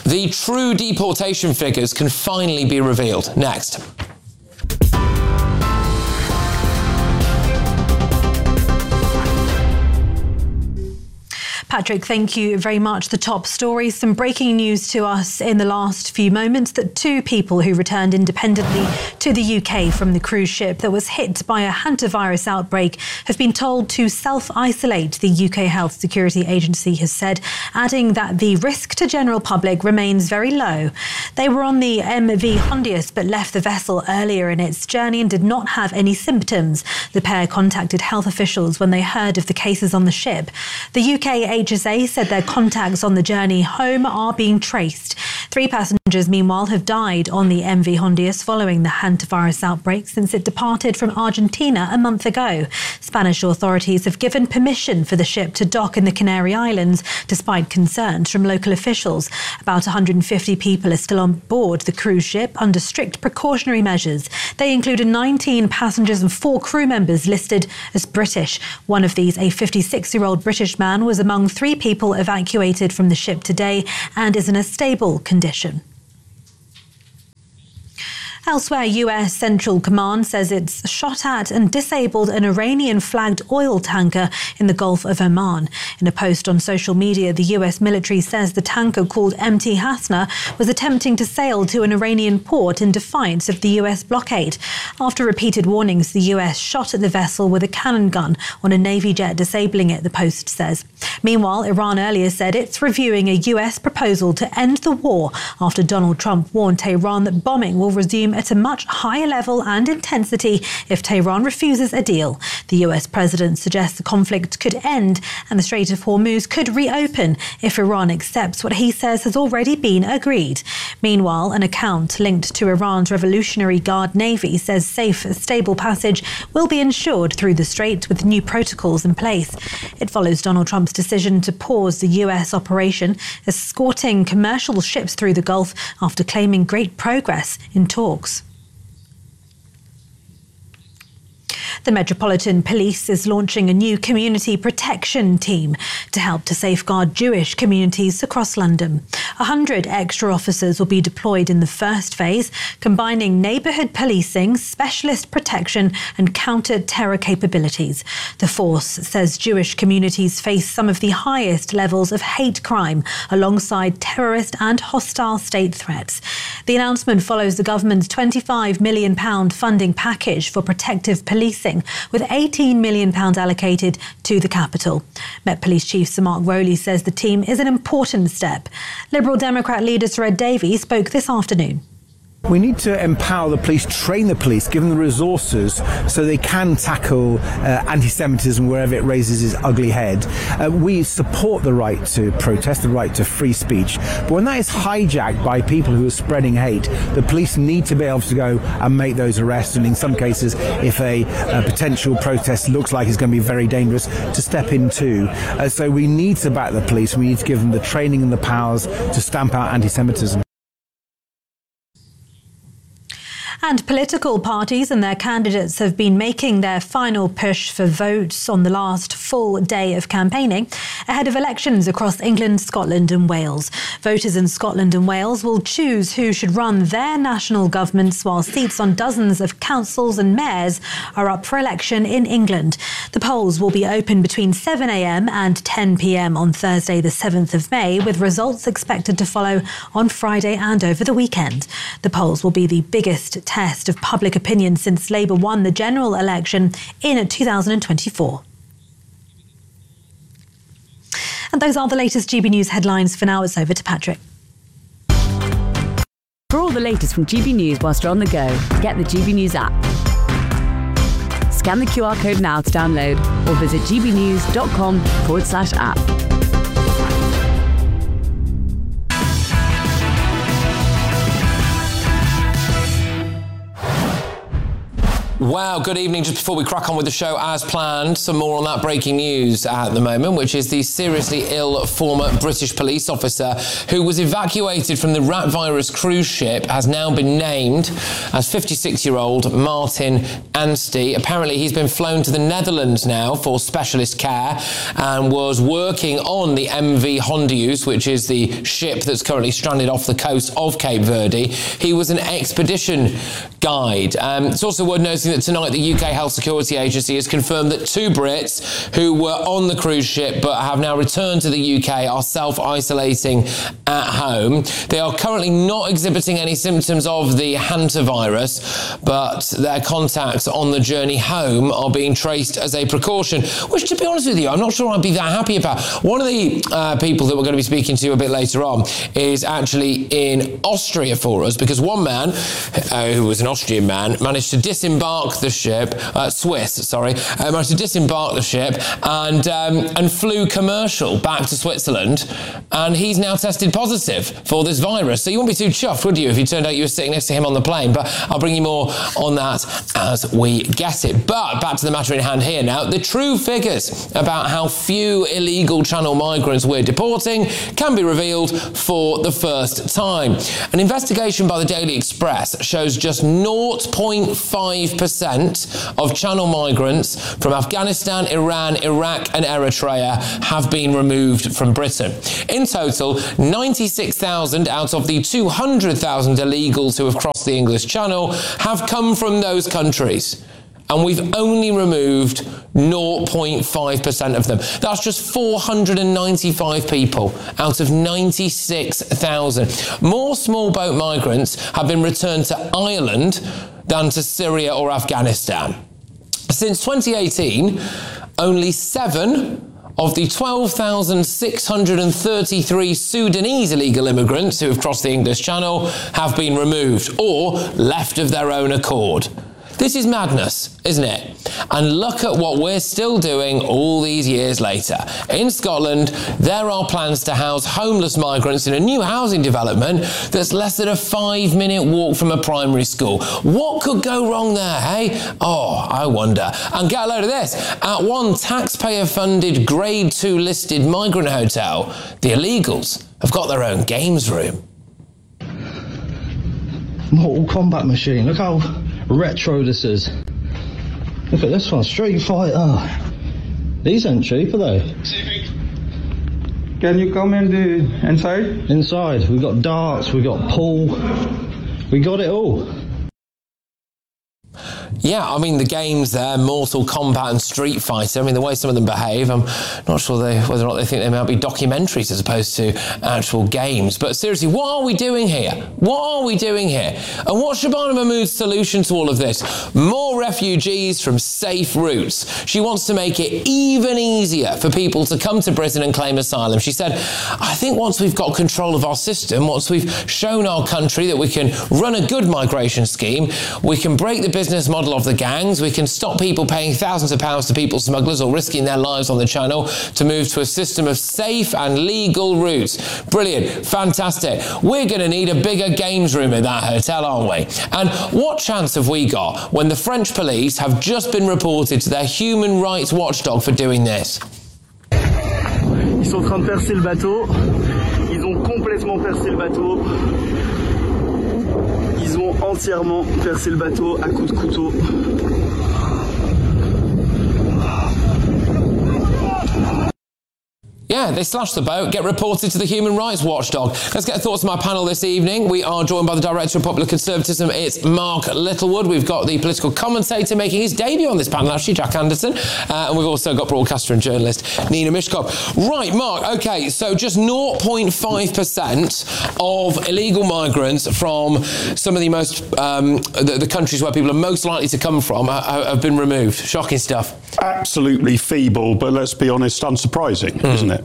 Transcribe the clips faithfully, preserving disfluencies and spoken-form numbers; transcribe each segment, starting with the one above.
The true deportation figures can finally be revealed. Next. Patrick, thank you very much. The top story, some breaking news to us in the last few moments that two people who returned independently to the U K from the cruise ship that was hit by a hantavirus outbreak have been told to self-isolate, the U K Health Security Agency has said, adding that the risk to general public remains very low. They were on the M V Hondius but left the vessel earlier in its journey and did not have any symptoms. The pair contacted health officials when they heard of the cases on the ship. The U K H S A said their contacts on the journey home are being traced. Three passengers, meanwhile, have died on the M V Hondius following the hantavirus outbreak since it departed from Argentina a month ago. Spanish authorities have given permission for the ship to dock in the Canary Islands, despite concerns from local officials. About one hundred fifty people are still on board the cruise ship under strict precautionary measures. They included nineteen passengers and four crew members listed as British. One of these, a fifty-six-year-old British man, was among three people evacuated from the ship today and is in a stable condition. Elsewhere, U S Central Command says it's shot at and disabled an Iranian-flagged oil tanker in the Gulf of Oman. In a post on social media, the U S military says the tanker, called M T Hasna, was attempting to sail to an Iranian port in defiance of the U S blockade. After repeated warnings, the U S shot at the vessel with a cannon gun on a Navy jet, disabling it, the post says. Meanwhile, Iran earlier said it's reviewing a U S proposal to end the war after Donald Trump warned Tehran that bombing will resume at a much higher level and intensity if Tehran refuses a deal. The U S president suggests the conflict could end and the Strait of Hormuz could reopen if Iran accepts what he says has already been agreed. Meanwhile, an account linked to Iran's Revolutionary Guard Navy says safe, stable passage will be ensured through the strait with new protocols in place. It follows Donald Trump's decision to pause the U S operation, escorting commercial ships through the Gulf after claiming great progress in talks. The Metropolitan Police is launching a new community protection team to help to safeguard Jewish communities across London. A hundred extra officers will be deployed in the first phase, combining neighbourhood policing, specialist protection and counter-terror capabilities. The force says Jewish communities face some of the highest levels of hate crime alongside terrorist and hostile state threats. The announcement follows the government's twenty-five million pounds funding package for protective policing, with eighteen million pounds allocated to the capital. Met Police Chief Sir Mark Rowley says the team is an important step. Liberal Democrat leader Sir Ed Davey spoke this afternoon. We need to empower the police, train the police, give them the resources so they can tackle uh, anti-Semitism wherever it raises its ugly head. Uh, we support the right to protest, the right to free speech. But when that is hijacked by people who are spreading hate, the police need to be able to go and make those arrests. And in some cases, if a, a potential protest looks like it's going to be very dangerous, to step in too. Uh, so we need to back the police. We need to give them the training and the powers to stamp out anti-Semitism. And political parties and their candidates have been making their final push for votes on the last full day of campaigning ahead of elections across England, Scotland and Wales. Voters in Scotland and Wales will choose who should run their national governments, while seats on dozens of councils and mayors are up for election in England. The polls will be open between seven a.m. and ten p.m. on Thursday the seventh of May, with results expected to follow on Friday and over the weekend. The polls will be the biggest test of public opinion since Labour won the general election in two thousand twenty-four. And those are the latest G B News headlines. For now, it's over to Patrick. For all the latest from G B News whilst you're on the go, get the G B News app. Scan the Q R code now to download or visit gbnews.com forward slash app. Well, good evening. Just before we crack on with the show, as planned, some more on that breaking news at the moment, which is the seriously ill former British police officer who was evacuated from the rat virus cruise ship has now been named as fifty-six-year-old Martin Anstey. Apparently, he's been flown to the Netherlands now for specialist care and was working on the M V Hondius, which is the ship that's currently stranded off the coast of Cape Verde. He was an expedition guide. Um, it's also worth noting that tonight the U K Health Security Agency has confirmed that two Brits who were on the cruise ship but have now returned to the U K are self-isolating at home. They are currently not exhibiting any symptoms of the hantavirus, but their contacts on the journey home are being traced as a precaution, which, to be honest with you, I'm not sure I'd be that happy about. One of the uh, people that we're going to be speaking to a bit later on is actually in Austria for us, because one man, uh, who was an Austrian man, managed to disembark the ship, uh, Swiss, sorry, uh, managed to disembark the ship and um, and flew commercial back to Switzerland, and he's now tested positive for this virus. So you wouldn't be too chuffed, would you, if you turned out you were sitting next to him on the plane? But I'll bring you more on that as we get it. But back to the matter in hand here now. The true figures about how few illegal Channel migrants we're deporting can be revealed for the first time. An investigation by the Daily Express shows just zero point five percent of Channel migrants from Afghanistan, Iran, Iraq and Eritrea have been removed from Britain. In total, ninety-six thousand out of the two hundred thousand illegals who have crossed the English Channel have come from those countries. And we've only removed zero point five percent of them. That's just four hundred ninety-five people out of ninety-six thousand. More small boat migrants have been returned to Ireland than to Syria or Afghanistan. Since twenty eighteen, only seven of the twelve thousand six hundred thirty-three Sudanese illegal immigrants who have crossed the English Channel have been removed or left of their own accord. This is madness, isn't it? And look at what we're still doing all these years later. In Scotland, there are plans to house homeless migrants in a new housing development that's less than a five-minute walk from a primary school. What could go wrong there, hey? Oh, I wonder. And get a load of this. At one taxpayer-funded Grade two listed migrant hotel, the illegals have got their own games room. Mortal Kombat machine. Look how retro this is. Look at this one, Street Fighter. These ain't cheap, are they? Can you come in the inside? Inside, we got darts, we got pool, we got it all. Yeah, I mean, the games there, Mortal Kombat and Street Fighter, I mean, the way some of them behave, I'm not sure they, whether or not they think they might be documentaries as opposed to actual games. But seriously, what are we doing here? What are we doing here? And what's Shabana Mahmood's solution to all of this? More refugees from safe routes. She wants to make it even easier for people to come to Britain and claim asylum. She said, I think once we've got control of our system, once we've shown our country that we can run a good migration scheme, we can break the business model of the gangs, we can stop people paying thousands of pounds to people smugglers or risking their lives on the channel to move to a system of safe and legal routes. Brilliant, fantastic. We're going to need a bigger games room in that hotel, aren't we? And what chance have we got when the French police have just been reported to their human rights watchdog for doing this? Ils sont en train de percer le bateau. Ils ont complètement percé le bateau. Ils ont entièrement percé le bateau à coups de couteau. Yeah, they slashed the boat, get reported to the Human Rights Watchdog. Let's get thoughts from our panel this evening. We are joined by the Director of Popular Conservatism, it's Mark Littlewood. We've got the political commentator making his debut on this panel, actually, Jack Anderson. Uh, and we've also got broadcaster and journalist Nina Mishkov. Right, Mark, OK, so just zero point five percent of illegal migrants from some of the most, um, the, the countries where people are most likely to come from uh, have been removed. Shocking stuff. Absolutely feeble, but let's be honest, unsurprising, mm. isn't it?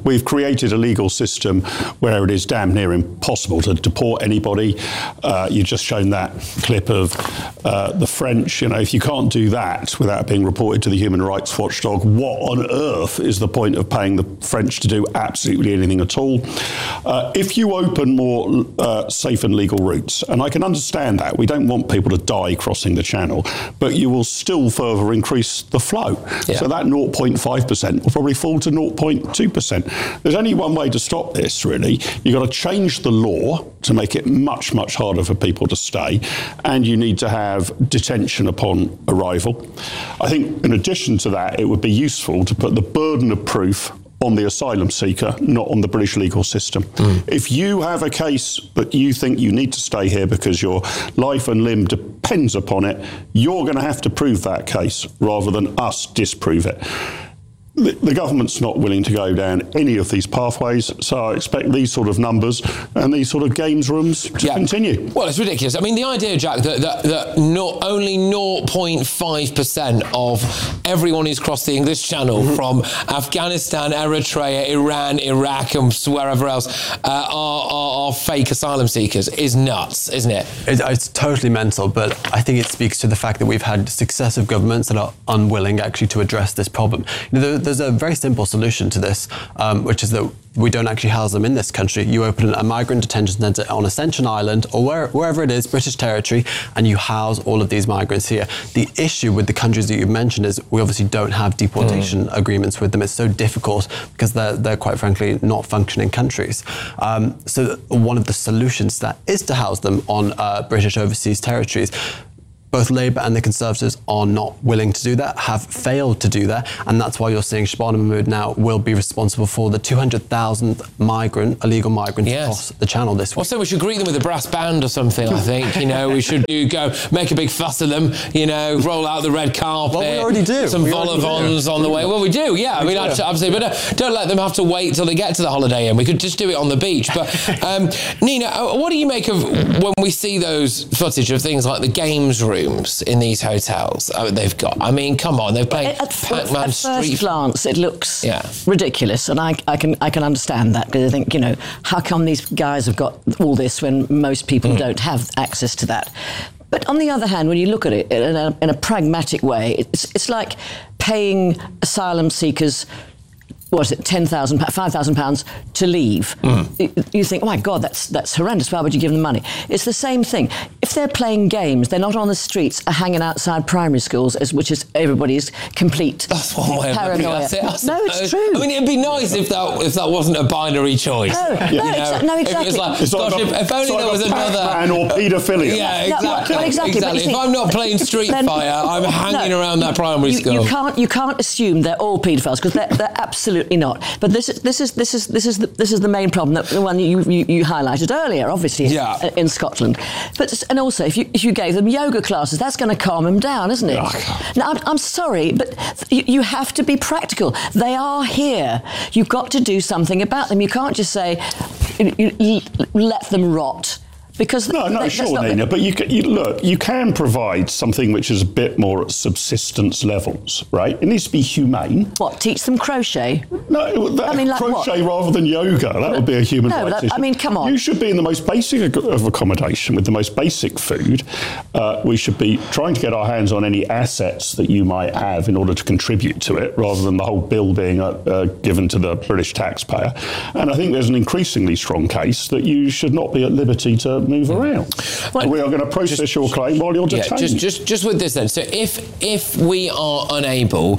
we've created a legal system where it is damn near impossible to deport anybody. Uh, you've just shown that clip of uh, the French. You know, if you can't do that without being reported to the human rights watchdog, what on earth is the point of paying the French to do absolutely anything at all? Uh, if you open more uh, safe and legal routes, and I can understand that, we don't want people to die crossing the channel, but you will still further increase the flow. Yeah. So that zero point five percent will probably fall to zero point two percent. There's only one way to stop this, really. You've got to change the law to make it much, much harder for people to stay, and you need to have detention upon arrival. I think in addition to that, it would be useful to put the burden of proof on the asylum seeker, not on the British legal system. Mm. If you have a case that you think you need to stay here because your life and limb depends upon it, you're going to have to prove that case rather than us disprove it. The, the government's not willing to go down any of these pathways, so I expect these sort of numbers and these sort of games rooms to yeah. continue. Well, it's ridiculous. I mean, the idea, Jack, that, that, that not only zero point five percent of everyone who's crossed the English Channel mm-hmm. from Afghanistan, Eritrea, Iran, Iraq, and wherever else uh, are, are, are fake asylum seekers is nuts, isn't it? it? It's totally mental, but I think it speaks to the fact that we've had successive governments that are unwilling actually to address this problem. You know, the, There's a very simple solution to this, um, which is that we don't actually house them in this country. You open a migrant detention centre on Ascension Island or where, wherever it is, British territory, and you house all of these migrants here. The issue with the countries that you've mentioned is we obviously don't have deportation mm. agreements with them. It's so difficult because they're, they're quite frankly not functioning countries. Um, so one of the solutions to that is to house them on uh, British overseas territories. Both Labour and the Conservatives are not willing to do that, have failed to do that, and that's why you're seeing Shabana Mahmood now will be responsible for the two hundred thousand migrant, illegal migrants yes. across the Channel this week. Well, so we should greet them with a brass band or something, I think. You know, we should do go make a big fuss of them, you know, roll out the red carpet. Well, we already do. Some we vol-au-vents on the way. Well, we do, yeah. We I mean, do. absolutely. But uh, don't let them have to wait till they get to the Holiday Inn. We could just do it on the beach. But, um, Nina, what do you make of when we see those footage of things like the games room in these hotels uh, they've got? I mean, come on, they've played at, Pac-Man at Street. first glance, it looks yeah. ridiculous, and I, I can I can understand that, because I think, you know, how come these guys have got all this when most people mm. don't have access to that? But on the other hand, when you look at it in a, in a pragmatic way, it's it's like paying asylum seekers, what is it, ten thousand, five thousand pounds to leave. Mm. You think, oh my God, that's that's horrendous. Why would you give them money? It's the same thing. If they're playing games, they're not on the streets, are hanging outside primary schools, as which is everybody's complete that's one way paranoia. Of it, no, it's true. I mean, it'd be nice if that if that wasn't a binary choice. No, you no, know, exa- no, exactly. If, it was like, it's gosh, like if, a, if only like there was another man or paedophilia. Yeah, exactly. No, well, exactly. exactly. If I'm not playing Street then, Fighter, I'm hanging no, around that primary you, school. You can't you can't assume they're all paedophiles, because they're, they're absolutely not. But this is this is this is this is the, this is the main problem, that the one you, you, you highlighted earlier, obviously, yeah. in Scotland. But and also, if you if you gave them yoga classes, that's going to calm them down, isn't it? Oh, now, I'm, I'm sorry, but you, you have to be practical. They are here. You've got to do something about them. You can't just say, you, you, let them rot. Because no, no, that, sure, Nina, but you, can, you look, you can provide something which is a bit more at subsistence levels, right? It needs to be humane. What, teach them crochet? No, that, I mean, like crochet what? rather than yoga. That would be a human no, rights that, issue. I mean, come on. You should be in the most basic of accommodation with the most basic food. Uh, we should be trying to get our hands on any assets that you might have in order to contribute to it, rather than the whole bill being uh, uh, given to the British taxpayer. And I think there's an increasingly strong case that you should not be at liberty to move around. Well, we are going to process just, your claim while you're detained. Yeah, just, just, just with this then. So if if we are unable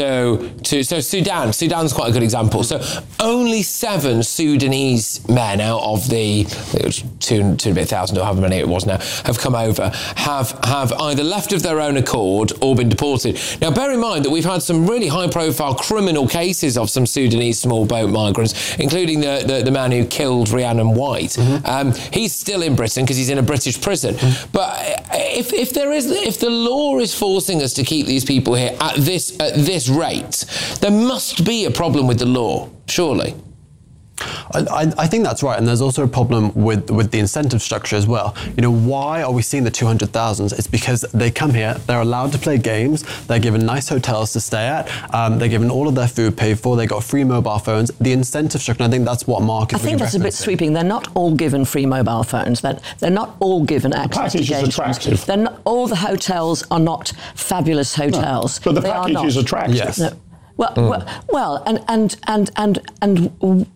to to so Sudan, Sudan's quite a good example. So only seven Sudanese men out of the it was two two thousand or however many it was now have come over, have have either left of their own accord or been deported. Now bear in mind that we've had some really high profile criminal cases of some Sudanese small boat migrants, including the the, the man who killed Rhiannon White. Mm-hmm. Um, he's still in Britain because he's in a British prison. Mm. But if if there is if the law is forcing us to keep these people here at this at this rate, there must be a problem with the law, surely. I, I think that's right, and there's also a problem with, with the incentive structure as well. You know, why are we seeing the two hundred thousand? It's because they come here, they're allowed to play games, they're given nice hotels to stay at, um, they're given all of their food paid for, they got free mobile phones. The incentive structure, and I think that's what Mark is I think that's a bit sweeping. They're not all given free mobile phones. They're, they're not all given access to games. The package is attractive. They're not, all the hotels are not fabulous hotels. No, but the they package are not. is attractive. Yes. No. Well, Mm. well, well, and and and and and. and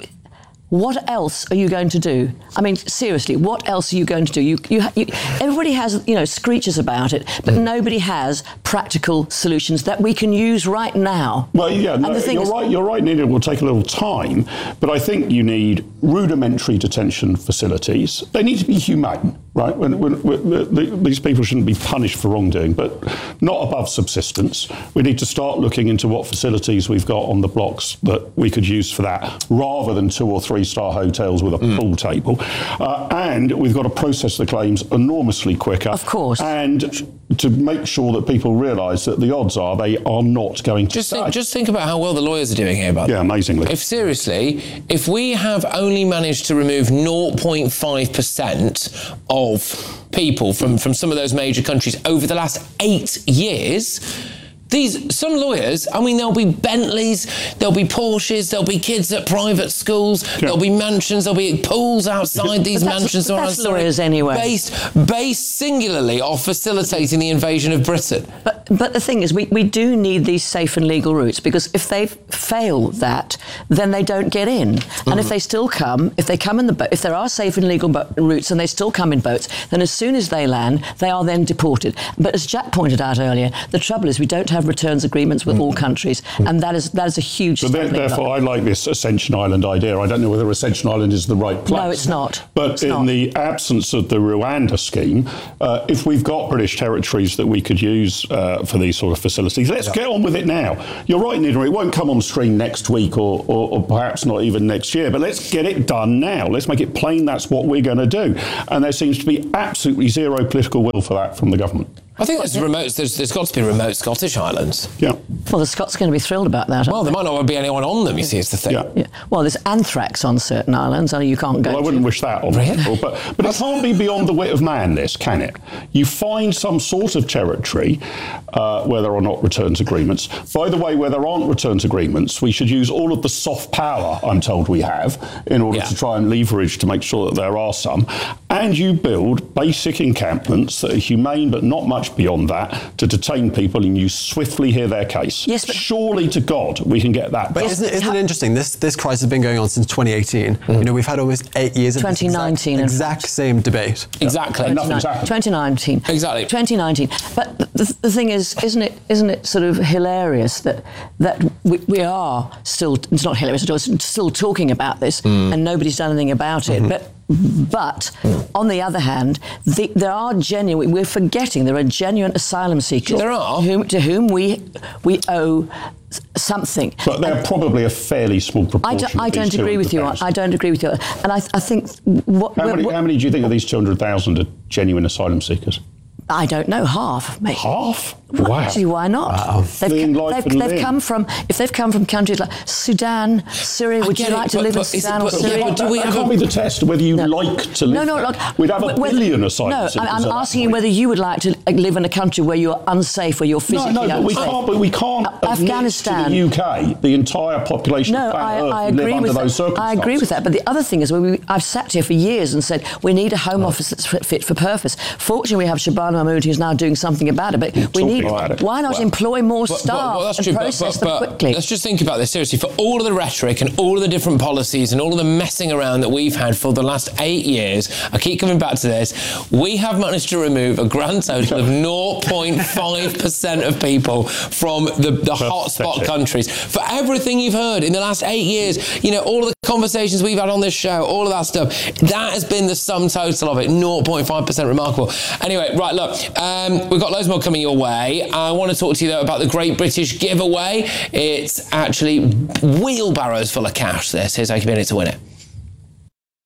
what else are you going to do? I mean, seriously, what else are you going to do? You, you, you, everybody has, you know, screeches about it, but mm. nobody has practical solutions that we can use right now. Well, yeah, no, you're is, right. You're right, Nina. It will take a little time, but I think you need rudimentary detention facilities. They need to be humane, right? When, when, when, the, these people shouldn't be punished for wrongdoing, but not above subsistence. We need to start looking into what facilities we've got on the blocks that we could use for that, rather than two or three star hotels with a mm. pool table. Uh, and we've got to process the claims enormously quicker. Of course. And to make sure that people realise that the odds are they are not going to just stay. think, just think about how well the lawyers are doing here, about Yeah, amazingly. If seriously, if we have only managed to remove zero point five percent of people from, from some of those major countries over the last eight years, These, some lawyers, I mean, there'll be Bentleys, there'll be Porsches, there'll be kids at private schools, yeah. there'll be mansions, there'll be pools outside these that's, mansions. That's lawyers anyway. Based, based singularly off facilitating the invasion of Britain. But but the thing is, we, we do need these safe and legal routes, because if they fail that, then they don't get in. Mm-hmm. And if they still come, if they come in the boat, if there are safe and legal bo- routes and they still come in boats, then as soon as they land, they are then deported. But as Jack pointed out earlier, the trouble is we don't have returns agreements with mm. all countries, and that is that is a huge. So therefore, I like this Ascension Island idea. I don't know whether Ascension Island is the right place. No, it's not. But it's in not. the absence of the Rwanda scheme, uh, if we've got British territories that we could use uh, for these sort of facilities, let's yeah. get on with it now. You're right, Nina. It won't come on stream next week, or, or, or perhaps not even next year. But let's get it done now. Let's make it plain that's what we're going to do. And there seems to be absolutely zero political will for that from the government. I think there's remote. There's, there's got to be remote Scottish islands. Yeah. Well, the Scots are going to be thrilled about that. Well, there might not be anyone on them. You see, it's the thing. Yeah. yeah. Well, there's anthrax on certain islands. I know you can't go. Well, I to. wouldn't wish that on really? people, but but it can't be beyond the wit of man. This can it? You find some sort of territory uh, where there are not returns agreements. By the way, where there aren't returns agreements, we should use all of the soft power I'm told we have in order yeah. to try and leverage to make sure that there are some. And you build basic encampments that are humane, but not much beyond that, to detain people, and you swiftly hear their case. Yes, but surely to God we can get that. But isn't it, isn't it interesting? This this crisis has been going on since twenty eighteen. Mm. You know, we've had almost eight years of twenty nineteen, this exact, exact same debate. Exactly. And nothing's happened. twenty nineteen. Exactly. twenty nineteen. But the, the thing is, isn't it isn't it sort of hilarious that that we, we are still, it's not hilarious at all, still talking about this mm. and nobody's done anything about it. Mm-hmm. But But mm. on the other hand, the, there are genuine. We're forgetting there are genuine asylum seekers. There are whom, to whom we we owe something. But they're and probably a fairly small proportion. I, do, I don't agree with you. I don't agree with you. And I, I think what. How many, what, how many do you think of these two hundred thousand are genuine asylum seekers? I don't know, half, maybe. Half? Well, wow. Actually, why not? Wow. They've, they've, they've come from, if they've come from countries like Sudan, Syria, would you like it, to but, live but, in Sudan it, but, or Syria? Yeah, but do we that have can't a, be the test whether you no. like to live No, no, there. look. We'd have a whether, billion asylum seekers. No, I'm asking you whether you would like to live in a country where you're unsafe, where you're physically no, no, unsafe. but we can't, but we can't uh, Afghanistan. To the U K, the entire population no, of planet I, Earth I live agree under with those that. circumstances. I agree with that. But the other thing is, we, I've sat here for years and said, we need a Home Office that's fit for purpose. Fortunately, we have Shabana Mahmood, who's now doing something about it. But You're we need, it. why not well, employ more but, staff but, well, and true, process but, but, them but quickly? Let's just think about this seriously. For all of the rhetoric and all of the different policies and all of the messing around that we've had for the last eight years, I keep coming back to this, we have managed to remove a grand total of zero point five percent of people from the, the hotspot countries. For everything you've heard in the last eight years, you know, all of the conversations we've had on this show, all of that stuff, that has been the sum total of it, zero point five percent. Remarkable. Anyway, right, look, um, we've got loads more coming your way. I want to talk to you, though, about the Great British Giveaway. It's actually wheelbarrows full of cash, this. Here's how you can be in it to win it.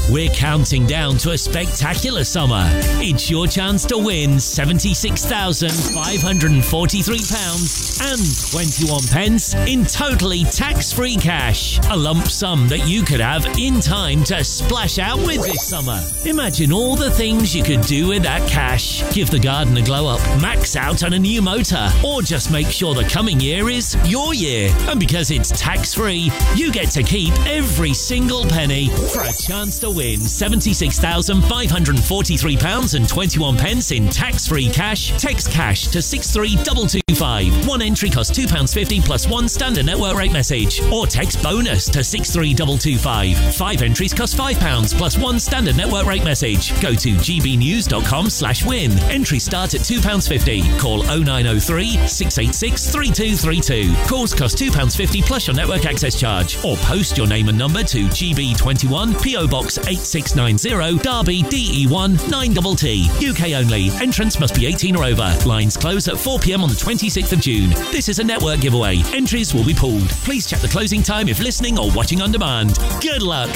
We're counting down to a spectacular summer. It's your chance to win seventy-six thousand five hundred forty-three pounds and twenty-one pence in totally tax-free cash. A lump sum that you could have in time to splash out with this summer. Imagine all the things you could do with that cash. Give the garden a glow up, max out on a new motor, or just make sure the coming year is your year. And because it's tax-free, you get to keep every single penny. For a chance to win seventy-six thousand five hundred forty-three pounds and twenty-one pence in tax-free cash, text cash to six three two two five. One entry costs two pounds fifty plus one standard network rate message. Or text bonus to six three two two five. Five entries cost five pounds plus one standard network rate message. Go to gbnews.com slash win. Entries start at two pounds fifty. Call oh nine oh three, six eight six, three two three two. Calls cost two pounds fifty plus your network access charge. Or post your name and number to G B twenty-one, P O Box eight six nine zero, Derby, D E one nine T T. U K only. Entrance must be eighteen or over. Lines close at four p m on the twenty-sixth of June. This is a network giveaway. Entries will be pulled. Please check the closing time if listening or watching on demand. Good luck.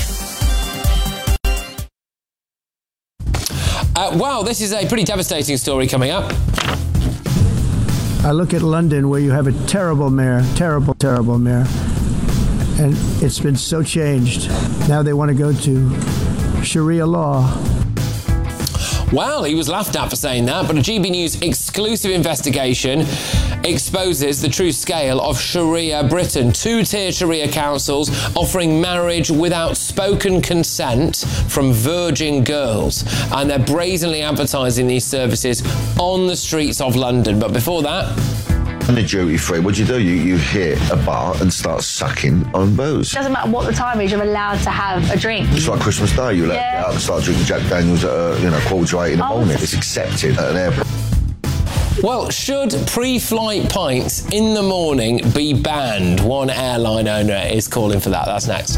Uh, wow, this is a pretty devastating story coming up. I look at London, where you have a terrible mayor, terrible, terrible mayor, and it's been so changed. Now they want to go to Sharia law. Well, he was laughed at for saying that, but a G B News exclusive investigation exposes the true scale of Sharia Britain. Two-tier Sharia councils offering marriage without spoken consent from virgin girls. And they're brazenly advertising these services on the streets of London. But before that... And the duty free, what do you do? You, you hit a bar and start sucking on booze. Doesn't matter what the time is, you're allowed to have a drink. It's like Christmas Day, you let yeah. get out and start drinking Jack Daniels at uh, you know, quarter to eight in the oh. morning. It's accepted at an airport. Well, should pre-flight pints in the morning be banned? One airline owner is calling for that. That's next.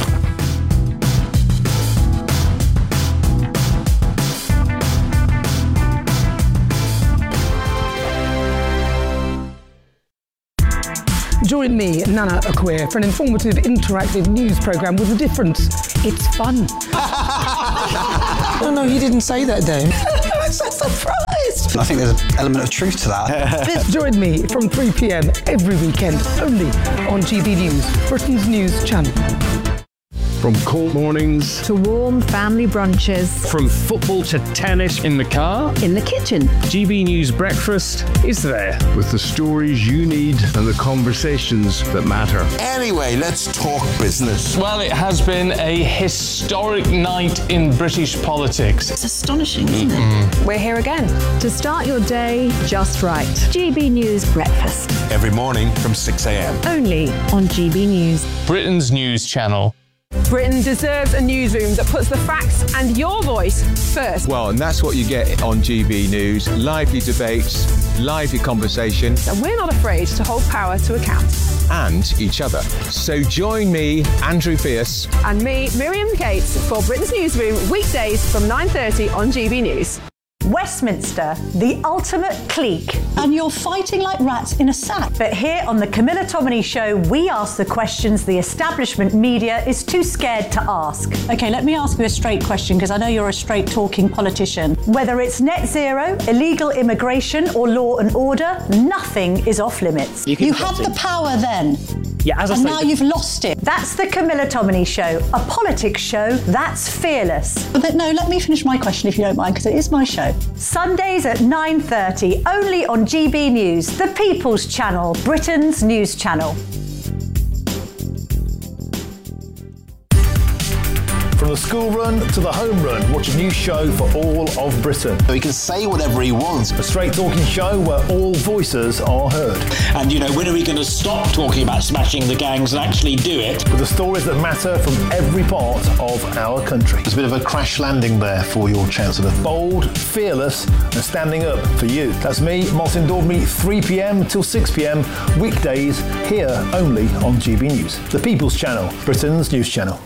Join me, Nana Acquia, for an informative, interactive news programme with a difference. It's fun. No, no, he didn't say that, Dave. I'm so surprised. I think there's an element of truth to that. Join me from three p m every weekend, only on G B News, Britain's news channel. From cold mornings to warm family brunches. From football to tennis in the car. In the kitchen. G B News Breakfast is there. With the stories you need and the conversations that matter. Anyway, let's talk business. Well, it has been a historic night in British politics. It's astonishing, isn't it? We're here again to start your day just right. G B News Breakfast. Every morning from six a m. Only on G B News. Britain's news channel. Britain deserves a newsroom that puts the facts and your voice first. Well, and that's what you get on G B News. Lively debates, lively conversation. And we're not afraid to hold power to account. And each other. So join me, Andrew Pierce. And me, Miriam Cates, for Britain's Newsroom, weekdays from nine thirty on G B News. Westminster, the ultimate clique. And you're fighting like rats in a sack. But here on the Camilla Tominey Show, we ask the questions the establishment media is too scared to ask. OK, let me ask you a straight question, because I know you're a straight-talking politician. Whether it's net zero, illegal immigration or law and order, nothing is off limits. You, you had the power then. Yeah, as I and say, now you've lost it. That's the Camilla Tominey Show, a politics show that's fearless. But no, let me finish my question if you don't mind, because it is my show. Sundays at nine thirty, only on G B News, the People's Channel, Britain's news channel. From the school run to the home run, watch a new show for all of Britain. He can say whatever he wants. A straight talking show where all voices are heard. And, you know, when are we going to stop talking about smashing the gangs and actually do it? With the stories that matter from every part of our country. There's a bit of a crash landing there for your Chancellor. Bold, fearless, and standing up for you. That's me, Martin Daubney, three p m till six p m, weekdays, here only on G B News. The People's Channel, Britain's news channel.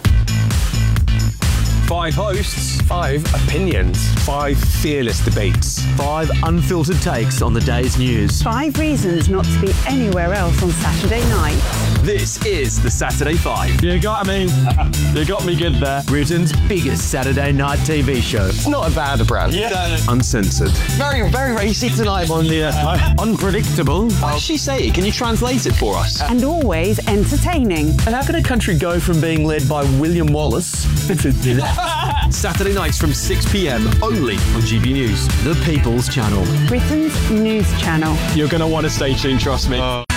Five hosts, five opinions, five fearless debates, five unfiltered takes on the day's news. Five reasons not to be anywhere else on Saturday night. This is the Saturday Five. You got me. You got me good there. Britain's biggest Saturday night T V show. It's not a bad brand. Yeah. Uncensored. Very, very racy tonight on the uh, unpredictable. What does she say? Can you translate it for us? And always entertaining. And how can a country go from being led by William Wallace Saturday nights from six p.m. only on G B News, the People's Channel. Britain's news channel. You're going to want to stay tuned, trust me. Uh.